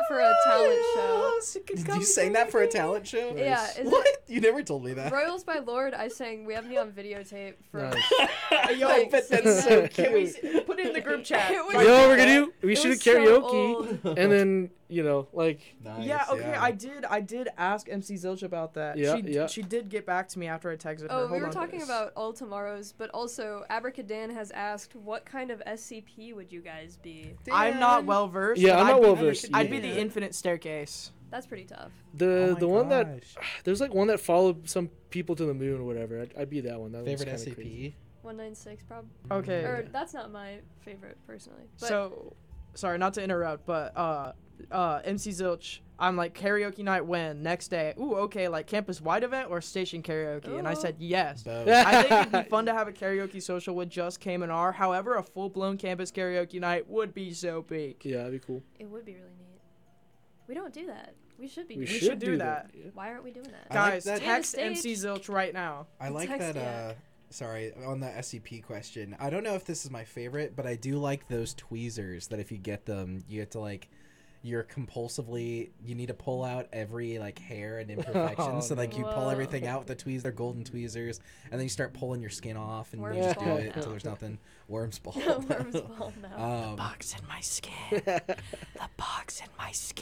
for a talent show. You sang that for a talent show? Yeah. What? You never told me that. Royals by Lord, I sang We Have Me on Videotape for... Nice. Yo, Like, but sing that's that. so Can we cute. put it in the group chat? It was- Right You now. know what we're gonna do? We should do karaoke, and then Nice, yeah, okay. I did ask MC Zilch about that. Yeah, She did get back to me after I texted her. Oh, we Hold were on. talking about All Tomorrows, but also Abracadan has asked, what kind of SCP would you guys be? I'm not well versed. Yeah, but I'm not I'd be- well-versed I'd either. be the infinite staircase. That's pretty tough. The Oh my one that gosh. there's like one that followed some people to the moon or whatever. I'd be that one. That Favorite one's kinda SCP? crazy. 196, probably. Okay. Or that's not my favorite, personally. But So, sorry, not to interrupt, but MC Zilch, I'm like, karaoke night when? Next day. Ooh, okay, like campus-wide event or station karaoke? And I said yes. Both. I think it'd be fun to have a karaoke social with just Cayman and R. However, a full-blown campus karaoke night would be so big. Yeah, that'd be cool. it would be really neat. We don't do that. We should be We doing should should do that. Yeah. Why aren't we doing that? I like Guys, that- text Yeah, the MC stage. Zilch right now. I like Text, that, yeah. sorry, on the SCP question. I don't know if this is my favorite, but I do like those tweezers that if you get them, you have to, like, you need to pull out every, like, hair and imperfection. Oh, so, like, you pull Whoa. everything out with the tweezers, they're golden tweezers, and then you start pulling your skin off, and Worms you just do ball it until now. there's nothing. Worms ball. Worms ball now. Box in my skin. The box in my skin.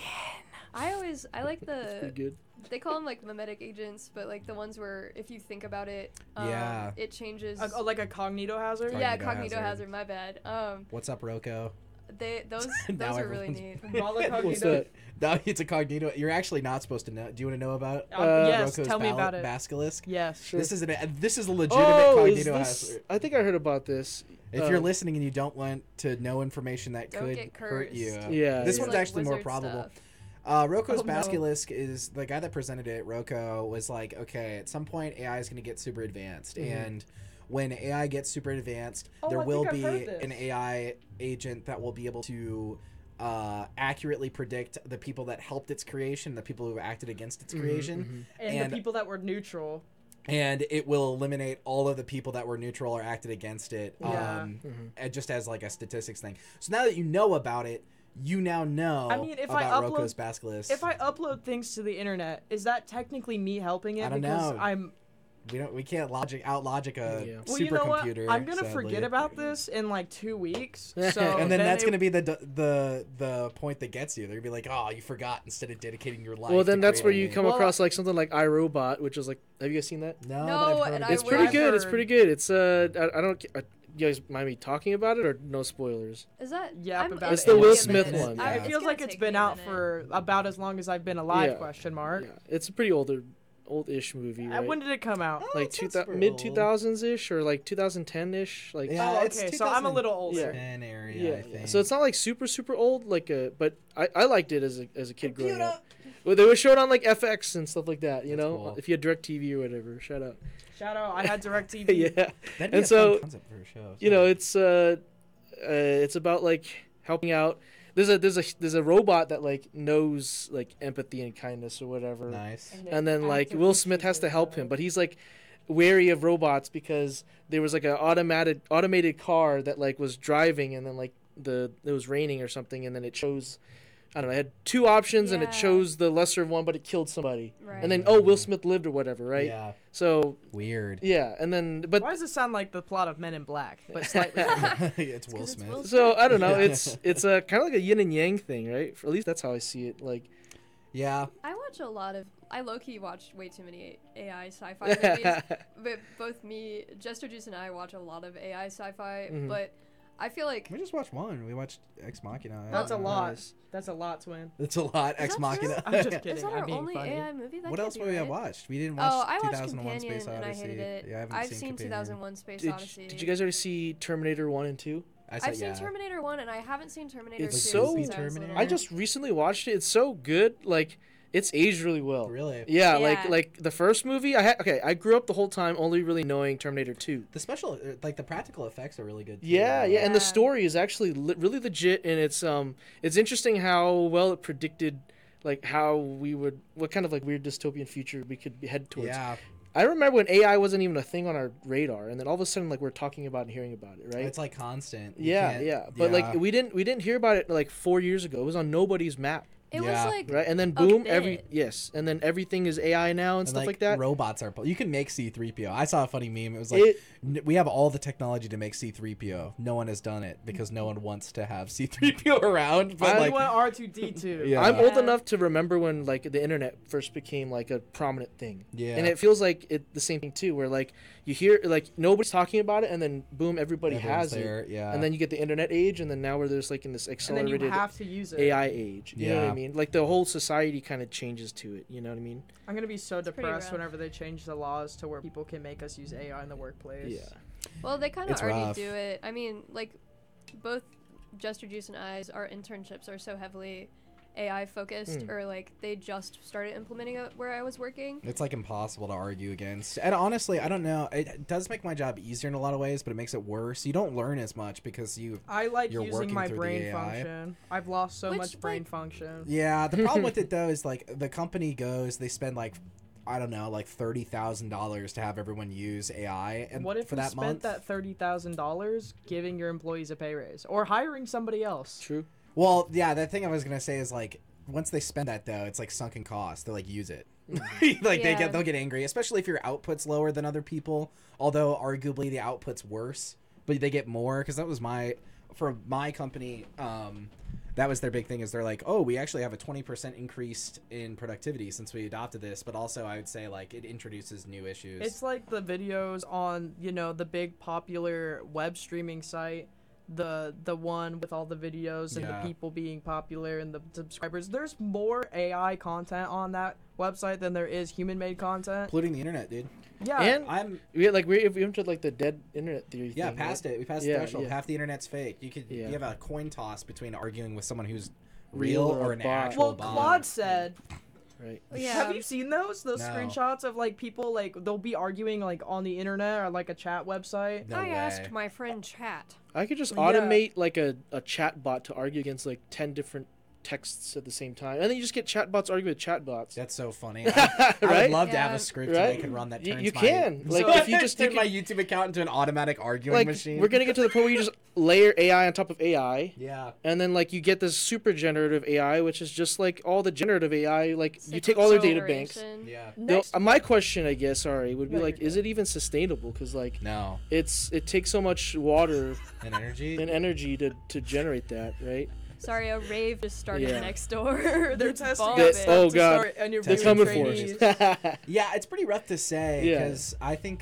I like Pretty the, good. they call them like mimetic agents, but like the ones where if you think about it, Yeah. it changes. Like a cognito hazard? Yeah, Cognito cognito hazard. hazard. My bad. What's up, Rocco? Those Now are really everyone's- neat. What's that? No, it's a cognito. You're actually not supposed to know. Do you want to know about Yes, Rocco's tell me about it. basilisk? Yes. Sure. This is a legitimate Oh, is cognito this? hazard. I think I heard about this. If you're listening and you don't want to know information that Don't could get hurt you, cursed. Yeah, this yeah. one's Like actually more wizard probable. stuff. Rocco's Oh, no. basilisk is the guy that presented it. Rocco was like, okay, at some point AI is going to get super advanced, and when AI gets super advanced, Oh, there I will think I've be heard this. an AI agent that will be able to accurately predict the people that helped its creation, the people who acted against its creation, And and the people that were neutral. and it will eliminate all of the people that were neutral or acted against it, Yeah. and just as like a statistics thing. So now that you know about it, you now know I mean, if I about upload- Rocco's basilisk. If I upload things to the internet, is that technically me helping it? I don't because know. I'm. we can't logic a Yeah. Well, you know what? supercomputer. I'm gonna sadly. forget about this in like 2 weeks. So And then that's it- gonna be the point that gets you. They're gonna be like, oh, you forgot instead of dedicating your life. Well, to then that's where you creating come Well- across like something like iRobot, which is like, have you guys seen that? it. No, No, but I've heard and of I it. It's would- pretty I've good. It's heard- pretty good. It's I don't. You guys mind me talking about it or no spoilers? Is that? Yep, I'm- about It's it. the It'll Will be a Smith minute. one. Yeah. It feels gonna like it's take been me a out minute. for about as long as I've been alive. Yeah. Question mark. Yeah, it's a pretty old-ish movie, right? When did it come out? Oh, like it's not super mid old. 2000s ish or like 2010 ish, like Yeah, Oh, it's okay, so I'm a little older. 2010 area, yeah, I yeah. think. So it's not like super old, like but I liked it as a kid growing up. Well, they were showed on like FX and stuff like that, you That's know, cool. if you had DirecTV or whatever. Shout out. Shout out! I had DirecTV. Yeah, That'd be and a fun so, concept for a show. you know, it's about like helping out. There's a robot that like knows like empathy and kindness or whatever. Nice. And then like Will Smith has to help him, but he's like wary of robots because there was like an automated car that like was driving, and then like it was raining or something, and then it chose, I don't know, it had two options and it Yeah. chose the lesser of one, but it killed somebody. Right. And then Will Smith lived or whatever, right? Yeah. So Weird. yeah, and then but Why does it sound like the plot of Men in Black, but slightly? It's Will 'cause it's Smith. Will so I don't know. Yeah. It's a kind of like a yin and yang thing, right? At least that's how I see it. Like Yeah. I low-key watch way too many AI sci-fi movies. But both me, Jester Juice, and I watch a lot of AI sci-fi. Mhm. But I feel like We just watched one. We watched Ex Machina. That's a lot. Nice. That's a lot, twin. It's a lot. Is Ex that Machina. I'm just is kidding. that I'm our being only funny. AI movie? That What can't else be would we have right. watched? We didn't watch Oh, I watched 2001 Companion Space and I Odyssey. hated it. Yeah, I haven't I've seen seen Companion. 2001 Space did, Odyssey. did you guys already see Terminator 1 and 2? I said I've seen yeah. Terminator 1 and I haven't seen Terminator 2 It's since so- I was Terminator? little. I just recently watched it. It's so good. Like it's aged really well. Really? Yeah, Yeah. like the first movie. I grew up the whole time only really knowing Terminator 2. The special, like the practical effects are really good. Too. Yeah, yeah, and the Yeah. story is actually really legit, and it's interesting how well it predicted like how what kind of like weird dystopian future we could head towards. Yeah. I remember when AI wasn't even a thing on our radar, and then all of a sudden like we're talking about and hearing about it, right? It's like constant. You Yeah, can't- yeah, but like we didn't hear about it like 4 years ago. It was on nobody's map. It Yeah. was like right? And then a boom, bit. and then everything is AI now and stuff like that. Robots are. You can make C-3PO. I saw a funny meme. It was like, we have all the technology to make C-3PO. No one has done it because no one wants to have C-3PO around. But I like, want R2D2. Yeah. I'm old Yeah. enough to remember when like the internet first became like a prominent thing. yeah, And it feels like the same thing too, where like you hear like nobody's talking about it, and then boom, everybody Everyone's has it, there. Yeah, and then you get the internet age, and then now we're there's like in this And then you accelerated have to use it. AI age. You know what I Yeah. mean? Like the whole society kind of changes to it. You know what I mean? I'm gonna be so pretty depressed rough. whenever they change the laws to where people can make us use AI in the workplace. Yeah. Well, they kind of It's already rough. do it. I mean, like, both Jester Juice and I's, our internships are so heavily AI focused, Mm. or like they just started implementing it where I was working. it's like impossible to argue against. And honestly, I don't know. It does make my job easier in a lot of ways, but it makes it worse. You don't learn as much because you. I like You're using working my through the brain AI. function. I've lost so Which, much brain like- function. Yeah, the problem with it though is like the company goes, they spend like, I don't know, like $30,000 to have everyone use AI, and What if for you that spent month. that $30,000 giving your employees a pay raise or hiring somebody else? True. Well, yeah, the thing I was gonna say is like once they spend that though, it's like sunken cost. They're like use it, like Yeah. they'll get angry, especially if your output's lower than other people. Although arguably the output's worse, but they get more because that was for my company. That was their big thing is they're like, oh, we actually have a 20% increase in productivity since we adopted this, but also I would say like it introduces new issues. It's like the videos on, the big popular web streaming site, the one with all the videos and Yeah. the people being popular and the subscribers. There's more AI content on that website than there is human-made content. polluting the internet, dude. Yeah. And I'm we entered like the dead internet theory. Yeah, thing, past right? it. We passed Yeah, the threshold. yeah. Half the internet's fake. You Yeah. have a coin toss between arguing with someone who's Real real or or a an bot. actual well, bot. Claude said, Right. Yeah. have you seen those No. screenshots of like people like they'll be arguing like on the internet or like a chat website? No I way. asked my friend Chat. I could just Yeah. automate like a chat bot to argue against like 10 different texts at the same time, and then you just get chatbots arguing with chatbots. That's so funny. I would Right? love to have Yeah. a script Right? that could run that. You- Turns you my, can. Like, So if you just turn take my it- YouTube account into an automatic arguing Like machine. we're gonna get to the point where you just layer AI on top of AI, Yeah. and then like you get this super generative AI, which is just like all the generative AI. Like you Sixth take all their So- data banks. generation. Yeah. Next, My question, I guess, sorry, would be No, like, you're is it even sustainable? Because like No. it takes so much water And energy. and energy to generate that, right? Sorry, a rave just started Yeah. next door. they're That's testing bombing. out stuff Oh, to God. start and you're They're They're doing coming for trainees. us. Yeah, it's pretty rough to say Yeah. because I think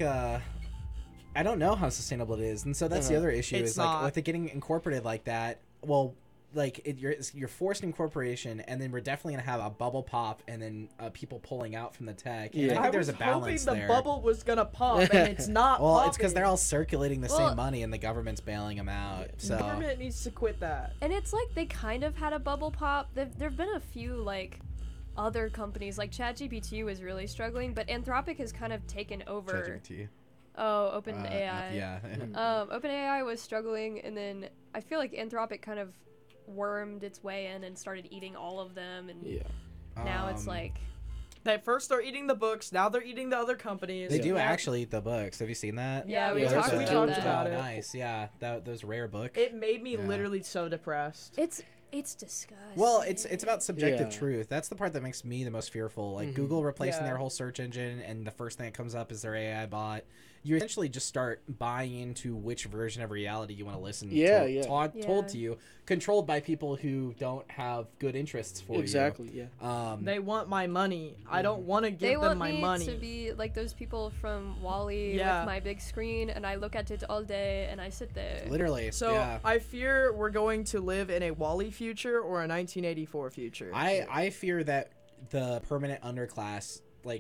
I don't know how sustainable it is, and so that's the Uh-huh. other issue It's is like not. with it getting incorporated like that. Well, like you're forced incorporation, and then we're definitely gonna have a bubble pop, and then people pulling out from the tech. And Yeah. I think there's a was balance hoping there. the bubble was gonna pop, and it's not. Well, popping. it's because they're all circulating the Well- same money, and the government's bailing them out. So Government needs to quit that. And it's like they kind of had a bubble pop. There've been a few like other companies like ChatGPT was really struggling, but Anthropic has kind of taken over. ChatGPT. Oh, OpenAI. Yeah. OpenAI was struggling, and then I feel like Anthropic kind of wormed its way in and started eating all of them, and Yeah. now it's Um, like They first are eating the books, now they're eating the other companies. They do Yeah. actually eat the books. Have you seen that? Yeah, we Yeah, talked we about talked that. Oh, it. nice. Yeah, those rare books. It made me Yeah. literally so depressed. it's disgusting. Well, it's about subjective Yeah. truth. That's the part that makes me the most fearful. Like Mhm. Google replacing Yeah. their whole search engine, and the first thing that comes up is their AI bot. You essentially just start buying into which version of reality you want to listen Yeah, to, yeah. told to you, controlled by people who don't have good interests for Exactly. Yeah. you. They want my money. I don't Mm-hmm. want to they give want them my me money. to be like those people from Wall-E Yeah. with my big screen, and I look at it all day, and I sit there. Literally. So yeah. I fear we're going to live in a Wall-E future or a 1984 future. I fear that the permanent underclass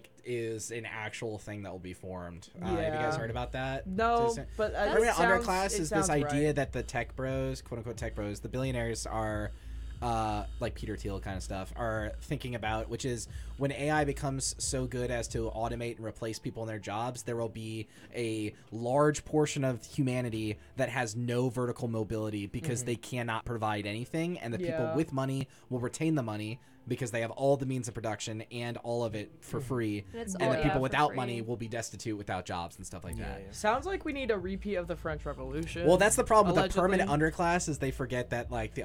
is an actual thing that will be formed. Have you guys Yeah. heard about that? no, Does it- but Permanent sounds, underclass it is this sounds idea right. that the tech bros, quote unquote tech bros, the billionaires are like Peter Thiel kind of stuff, are thinking about, which is when AI becomes so good as to automate and replace people in their jobs, there will be a large portion of humanity that has no vertical mobility because they cannot provide anything, and the people Yeah. with money will retain the money because they have all the means of production and all of it for free, And it's and all the people for without free. money will be destitute without jobs and stuff like that. Sounds like we need a repeat of the French Revolution. Well, that's the problem with the Allegedly. permanent underclass is they forget that like the